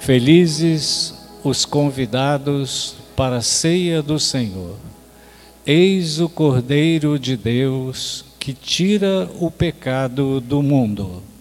Felizes os convidados para a ceia do Senhor. Eis o Cordeiro de Deus que tira o pecado do mundo.